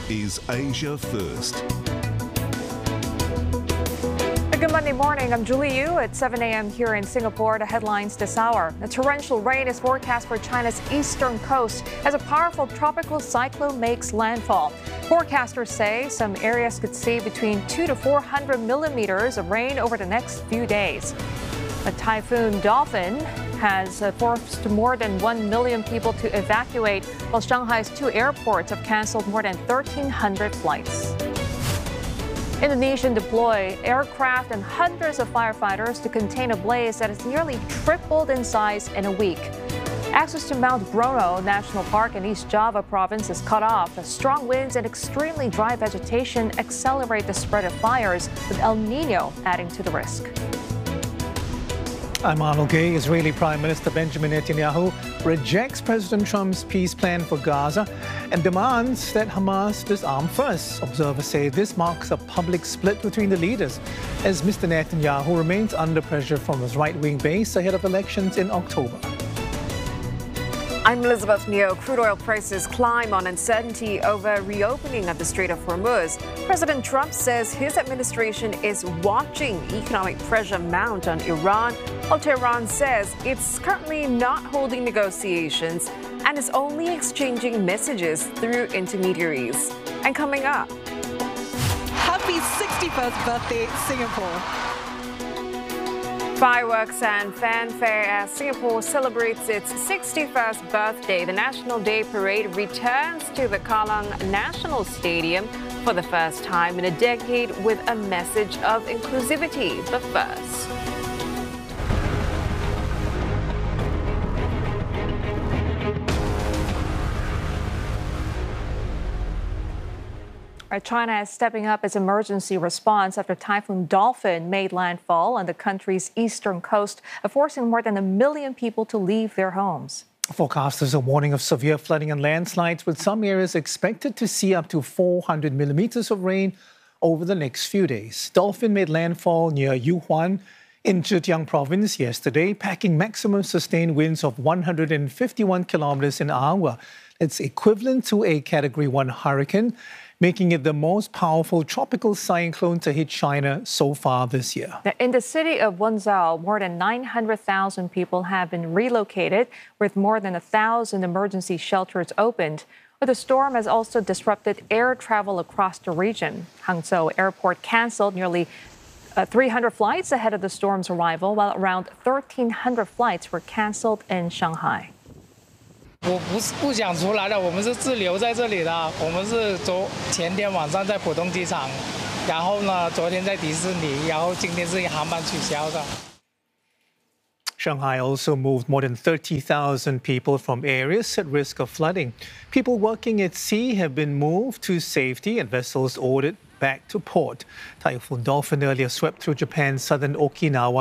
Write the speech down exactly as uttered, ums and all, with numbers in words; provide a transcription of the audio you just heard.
is Asia First. Good Monday morning. I'm Julie Yu at seven a m here in Singapore. The headlines this hour. A torrential rain is forecast for China's eastern coast as a powerful tropical cyclone makes landfall. Forecasters say some areas could see between two to four hundred millimeters of rain over the next few days. A typhoon Dolphin has forced more than one million people to evacuate, while Shanghai's two airports have canceled more than thirteen hundred flights. Indonesian deploy aircraft and hundreds of firefighters to contain a blaze that has nearly tripled in size in a week. Access to Mount Bromo National Park in East Java province is cut off as strong winds and extremely dry vegetation accelerate the spread of fires, with El Nino adding to the risk. I'm Arnold Gay. Israeli Prime Minister Benjamin Netanyahu rejects President Trump's peace plan for Gaza and demands that Hamas disarm first. Observers say this marks a public split between the leaders as Mister Netanyahu remains under pressure from his right-wing base ahead of elections in October. I'm Elizabeth Neo. Crude oil prices climb on uncertainty over reopening of the Strait of Hormuz. President Trump says his administration is watching economic pressure mount on Iran, while Tehran says it's currently not holding negotiations and is only exchanging messages through intermediaries. And coming up, happy sixty-first birthday, Singapore. Fireworks and fanfare as Singapore celebrates its sixty-first birthday. The National Day Parade returns to the Kallang National Stadium for the first time in a decade with a message of inclusivity. But first, China is stepping up its emergency response after Typhoon Dolphin made landfall on the country's eastern coast, forcing more than a million people to leave their homes. Forecasters are warning of severe flooding and landslides, with some areas expected to see up to four hundred millimeters of rain over the next few days. Dolphin made landfall near Yuhuan in Zhejiang province yesterday, packing maximum sustained winds of one hundred fifty-one kilometers an hour. It's equivalent to a Category one hurricane, making it the most powerful tropical cyclone to hit China so far this year. In the city of Wenzhou, more than nine hundred thousand people have been relocated, with more than one thousand emergency shelters opened. But the storm has also disrupted air travel across the region. Hangzhou Airport canceled nearly uh, three hundred flights ahead of the storm's arrival, while around thirteen hundred flights were canceled in Shanghai. 我不是不想出来的，我们是滞留在这里的。我们是昨前天晚上在浦东机场，然后呢，昨天在迪士尼，然后今天是航班取消的。 Shanghai also moved more than thirty thousand people from areas at risk of flooding. People working at sea have been moved to safety and vessels ordered back to port. Typhoon Dolphin earlier swept through Japan's southern Okinawa